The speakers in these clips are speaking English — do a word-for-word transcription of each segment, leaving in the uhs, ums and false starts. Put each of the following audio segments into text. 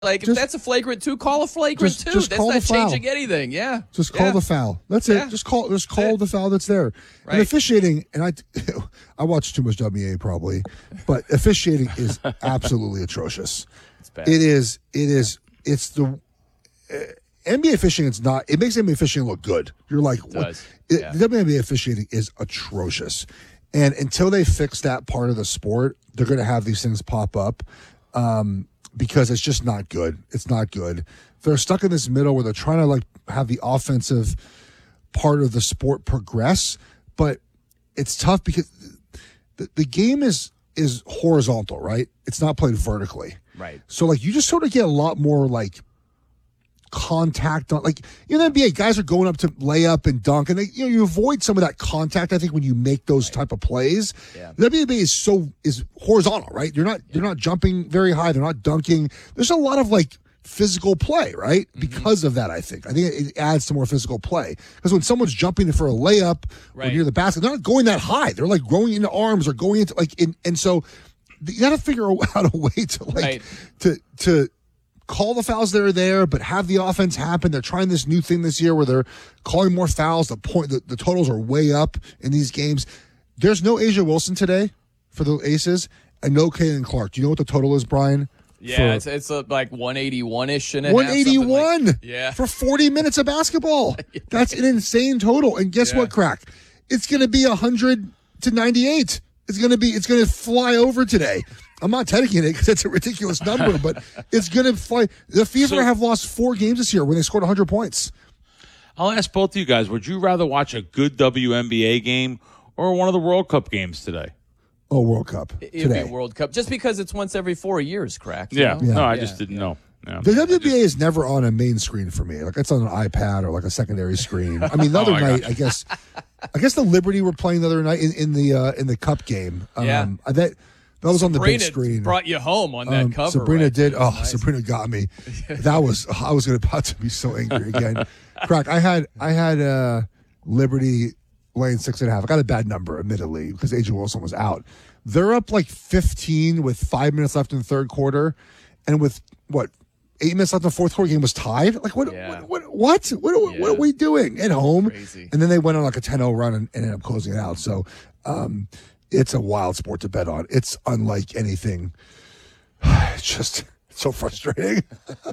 Like, just, if that's a flagrant two, call a flagrant just, two. Just that's call not the foul. changing anything. Yeah. Just call yeah. the foul. That's yeah. it. Just call Just call the foul that's there. Right. And officiating, and I, I watch too much W A probably, but officiating is absolutely atrocious. It's bad. It is. It is. It's the uh, N B A officiating. It's not. It makes N B A officiating look good. You're like, it does. It, yeah. The W N B A officiating is atrocious, and until they fix that part of the sport, they're going to have these things pop up. Um, because it's just not good. It's not good. They're stuck in this middle where they're trying to like have the offensive part of the sport progress, but it's tough because the, the game is is horizontal, right? It's not played vertically. Right. So like you just sort of get a lot more like contact on, like, you know, the N B A guys are going up to lay up and dunk, and they, you know, you avoid some of that contact, I think, when you make those right. type of plays. Yeah. The W N B A is so is horizontal, right? You're not yeah. you're not jumping very high, they're not dunking. There's a lot of like physical play, right? Mm-hmm. Because of that, I think. I think it adds to more physical play. Because when someone's jumping for a layup right. or near the basket, they're not going that high. They're like growing into arms or going into like in, and so you got to figure out a way to like right. to to call the fouls that are there, but have the offense happen. They're trying this new thing this year where they're calling more fouls. The point, the, the totals are way up in these games. There's no A'ja Wilson today for the Aces, and no Caitlin Clark. Do you know what the total is, Brian? Yeah, for, it's it's a, like one eighty-one-ish and a one eighty-one half, like, yeah. for forty minutes of basketball. That's an insane total. And guess yeah. what, Crack? It's going to be one hundred to ninety-eight. It's going to be. It's going to fly over today. I'm not taking it because it's a ridiculous number, but it's going to fly. The Fever so, have lost four games this year when they scored one hundred points. I'll ask both of you guys, would you rather watch a good W N B A game or one of the World Cup games today? Oh, World Cup It'd today. be a World Cup. Just because it's once every four years, Crack. Yeah. You know? No, I yeah. just didn't yeah. know. Yeah. The W N B A just, is never on a main screen for me. Like it's on an iPad or like a secondary screen. I mean, the other oh, night, I guess, I guess the Liberty were playing the other night in, in the uh, in the Cup game. Um, yeah. That that was Sabrina on the big screen. Brought you home on that um, cover. Sabrina right? did. Oh, nice. Sabrina got me. That was. I was going to about to be so angry again. Crack. I had I had uh, Liberty laying six and a half. I got a bad number, admittedly, because A'ja Wilson was out. They're up like fifteen with five minutes left in the third quarter, and with what eight minutes left in the fourth quarter, game was tied. Like what? Yeah. What? What? What, what, yeah. what are we doing at home? Crazy. And then they went on like a ten oh run and, and ended up closing it out. So um, it's a wild sport to bet on. It's unlike anything. It's just it's so frustrating.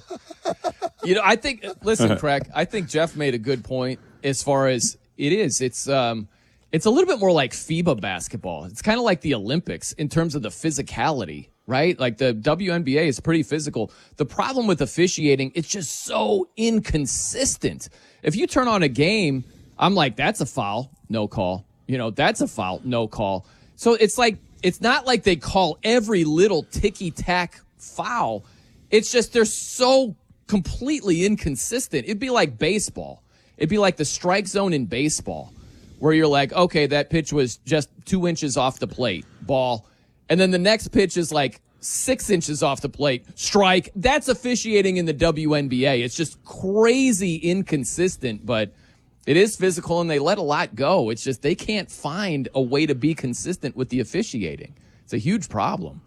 You know, I think. Listen, Craig. I think Jeff made a good point as far as it is. It's um. It's a little bit more like FIBA basketball. It's kind of like the Olympics in terms of the physicality, right? Like the W N B A is pretty physical. The problem with officiating, it's just so inconsistent. If you turn on a game, I'm like, that's a foul, no call. You know, that's a foul, no call. So it's like, it's not like they call every little ticky-tack foul. It's just they're so completely inconsistent. It'd be like baseball. It'd be like the strike zone in baseball, where you're like, okay, that pitch was just two inches off the plate, ball. And then the next pitch is like six inches off the plate, strike. That's officiating in the W N B A. It's just crazy inconsistent, but it is physical, and they let a lot go. It's just they can't find a way to be consistent with the officiating. It's a huge problem.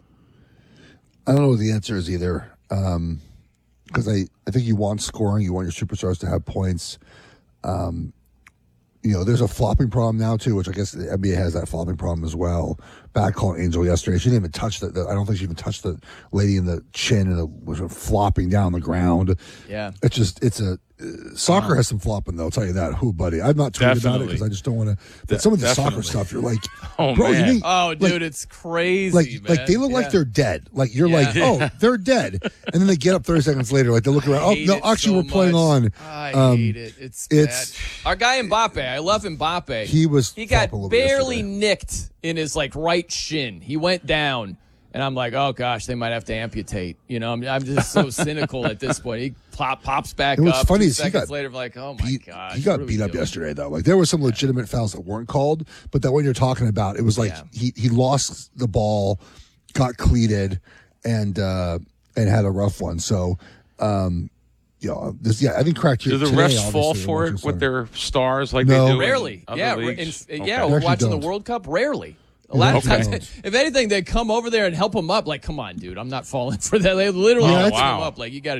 I don't know what the answer is either, um, because I, I think you want scoring. You want your superstars to have points. Um You know, there's a flopping problem now, too, which I guess the N B A has that flopping problem as well. Bad call on Angel yesterday. She didn't even touch the, the I don't think she even touched the lady in the chin, and it was flopping down the ground. Yeah. It's just, it's a, uh, soccer uh-huh. has some flopping, though, I'll tell you that. Who, buddy? I'm not tweeting about it because I just don't want to. But De- some of the definitely. soccer stuff, you're like, oh, bro, man. you mean, Oh, dude, like, it's crazy, like, man. Like, they look yeah. like they're dead. Like, you're Yeah. like, oh, they're dead. And then they get up thirty seconds later, like, they look around. Oh, no, actually, so we're playing much. on. I um, hate it. It's, it's bad. Our guy Mbappe, I love Mbappe. He was He got flopping a little bit barely yesterday. nicked in his like right shin. He went down, and I'm like, oh gosh, they might have to amputate. You know, I'm, I'm just so cynical at this point. He pop, pops back And what's up. funny Two is he seconds got later, I'm like, oh my beat, gosh, he got what are we beat up doing? yesterday though. Like there were some legitimate fouls that weren't called, but that one you're talking about, it was like Yeah. he he lost the ball, got cleated, and uh, and had a rough one. So, um, you know, this yeah, I think cracked. Do the today, refs fall obviously, for watching it with some- their stars like No. they do? in Rarely, other yeah, leagues? in, Okay. yeah. They We're actually watching don't. the World Cup. Rarely. A lot of Okay. times, if anything, they come over there and help him up. Like, come on, dude, I'm not falling for that. They literally Yeah, help that's- him wow. up. Like, you got to